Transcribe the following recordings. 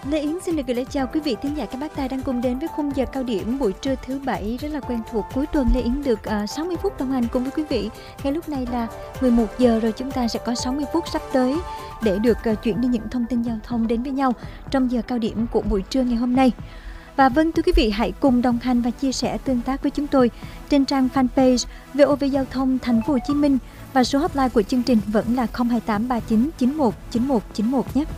Lê Yến xin được gửi lời chào quý vị thính giả các bác tài đang cùng đến với khung giờ cao điểm buổi trưa thứ Bảy rất là quen thuộc. Cuối tuần Lê Yến được 60 phút đồng hành cùng với quý vị. Ngay lúc này là 11 giờ rồi, chúng ta sẽ có 60 phút sắp tới để được chuyển đi những thông tin giao thông đến với nhau trong giờ cao điểm của buổi trưa ngày hôm nay. Và vâng, thưa quý vị, hãy cùng đồng hành và chia sẻ tương tác với chúng tôi trên trang fanpage VOV Giao thông Thành phố Hồ Chí Minh, và số hotline của chương trình vẫn là 02839 91 91 91 nhé.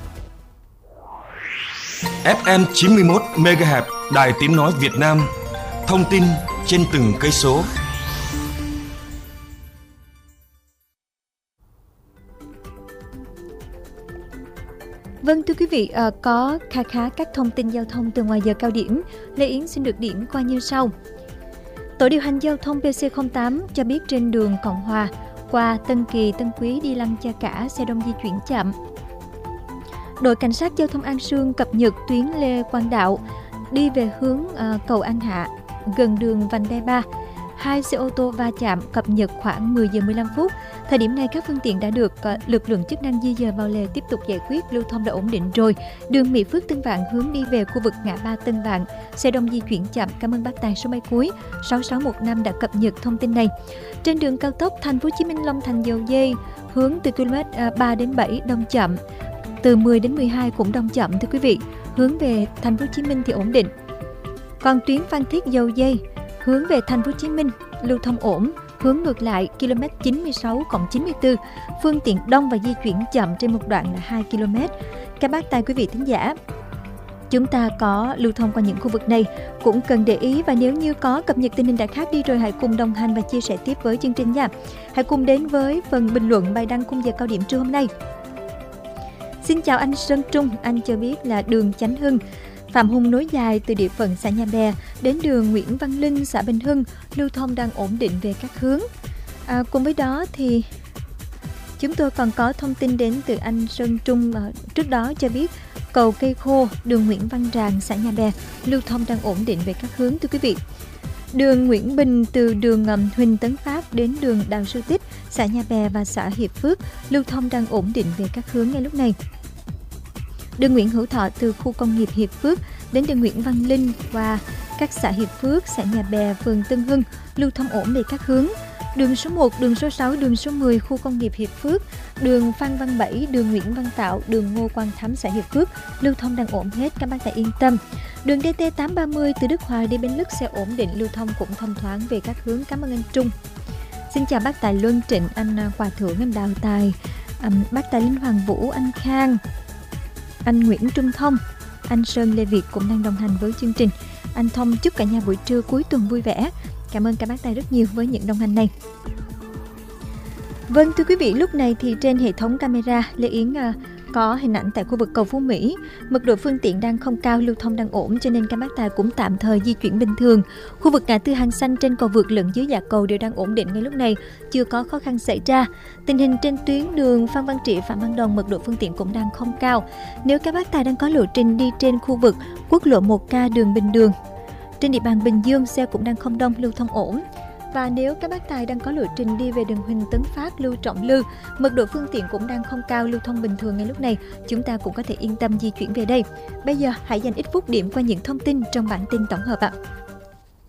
FM 91 MHz Đài Tiếng nói Việt Nam. Thông tin trên từng cây số. Vâng, thưa quý vị, có khá các thông tin giao thông từ ngoài giờ cao điểm. Lê Yến xin được điểm qua như sau. Tổ điều hành giao thông PC08 cho biết trên đường Cộng Hòa qua Tân Kỳ, Tân Quý đi Lăng Cha Cả, xe đông di chuyển chậm. Đội cảnh sát giao thông An Sương cập nhật tuyến Lê Quang Đạo đi về hướng cầu An Hạ gần đường vành đai 3. 2 xe ô tô va chạm, cập nhật khoảng 10 giờ 15 phút. Thời điểm này các phương tiện đã được lực lượng chức năng di dời vào lề tiếp tục giải quyết, lưu thông đã ổn định rồi. Đường Mỹ Phước Tân Vạn hướng đi về khu vực ngã ba Tân Vạn, xe đông di chuyển chậm. Cảm ơn bác tài số máy cuối 6615 đã cập nhật thông tin này. Trên đường cao tốc Thành phố Hồ Chí Minh Long Thành Dầu Dây hướng từ km 3 đến 7 đông chậm, từ 10 đến 12 cũng đông chậm thưa quý vị. Hướng về Thành phố Hồ Chí Minh thì ổn định. Còn tuyến Phan Thiết Dầu Dây hướng về Thành phố Hồ Chí Minh lưu thông ổn, hướng ngược lại km 96+94, phương tiện đông và di chuyển chậm trên một đoạn là 2 km. Các bác tài quý vị thính giả, chúng ta có lưu thông qua những khu vực này cũng cần để ý, và nếu như có cập nhật tình hình đã khác đi rồi, hãy cùng đồng hành và chia sẻ tiếp với chương trình nha. Hãy cùng đến với phần bình luận bài đăng khung giờ cao điểm trưa hôm nay. Xin chào anh Sơn Trung, anh cho biết là đường Chánh Hưng Phạm Hùng nối dài từ địa phận xã Nhà Bè đến đường Nguyễn Văn Linh, xã Bình Hưng, lưu thông đang ổn định về các hướng. Cùng với đó thì chúng tôi còn có thông tin đến từ anh Sơn Trung trước đó cho biết cầu Cây Khô, đường Nguyễn Văn Tràng, xã Nhà Bè, lưu thông đang ổn định về các hướng thưa quý vị. Đường Nguyễn Bình từ đường Huỳnh Tấn Phát đến đường Đào Sư Tích, xã Nhà Bè và xã Hiệp Phước, lưu thông đang ổn định về các hướng ngay lúc này. Đường Nguyễn Hữu Thọ từ khu công nghiệp Hiệp Phước đến đường Nguyễn Văn Linh qua các xã Hiệp Phước, xã Nhà Bè, phường Tân Hưng, lưu thông ổn về các hướng. Đường số 1, đường số 6, đường số 10 khu công nghiệp Hiệp Phước, đường Phan Văn Bảy, đường Nguyễn Văn Tạo, đường Ngô Quang Thắm, xã Hiệp Phước, lưu thông đang ổn hết, các bác tài yên tâm. Đường DT830 từ Đức Hòa đi Bến Lức xe ổn định, lưu thông cũng thông thoáng về các hướng. Cảm ơn anh Trung. Xin chào bác tài Luân Trịnh, anh Hòa Thượng, anh Đào Tài, bác tài Linh Hoàng Vũ, anh Khang, anh Nguyễn Trung Thông, anh Sơn Lê Việt cũng đang đồng hành với chương trình. Anh Thông chúc cả nhà buổi trưa cuối tuần vui vẻ. Cảm ơn các bác tài rất nhiều với những đồng hành này. Vâng, thưa quý vị, lúc này thì trên hệ thống camera Lê Yến có hình ảnh tại khu vực cầu Phú Mỹ. Mật độ phương tiện đang không cao, lưu thông đang ổn, cho nên các bác tài cũng tạm thời di chuyển bình thường. Khu vực ngã tư Hàng Xanh trên cầu vượt lẫn dưới dạ cầu đều đang ổn định ngay lúc này, chưa có khó khăn xảy ra. Tình hình trên tuyến đường Phan Văn Trị, Phạm Văn Đồng, mật độ phương tiện cũng đang không cao. Nếu các bác tài đang có lộ trình đi trên khu vực quốc lộ 1K đường Bình Đường, trên địa bàn Bình Dương, xe cũng đang không đông, lưu thông ổn. Và nếu các bác tài đang có lộ trình đi về đường Huỳnh Tấn Phát, Lưu Trọng Lư, mật độ phương tiện cũng đang không cao, lưu thông bình thường ngay lúc này, chúng ta cũng có thể yên tâm di chuyển về đây. Bây giờ hãy dành ít phút điểm qua những thông tin trong bản tin tổng hợp ạ.